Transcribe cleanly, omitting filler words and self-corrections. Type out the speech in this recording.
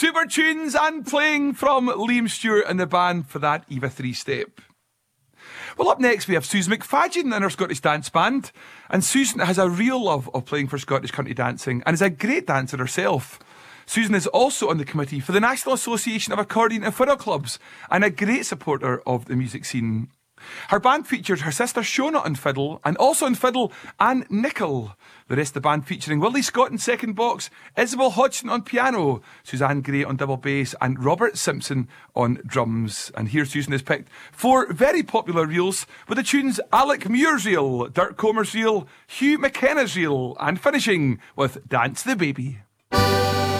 Super tunes and playing from Liam Stewart and the band for that Eva 3-step. Well, up next we have Susan McFadden and her Scottish Dance Band. And Susan has a real love of playing for Scottish country dancing and is a great dancer herself. Susan is also on the committee for the National Association of Accordion and Fiddle Clubs and a great supporter of the music scene. Her band features her sister Shona on fiddle, and also on fiddle Anne Nicol. The rest of the band featuring Willie Scott on second box, Isabel Hodgson on piano, Suzanne Gray on double bass, and Robert Simpson on drums. And here Susan has picked 4 very popular reels with the tunes Alec Muir's reel, Dirk Comer's reel, Hugh McKenna's reel, and finishing with Dance the Baby.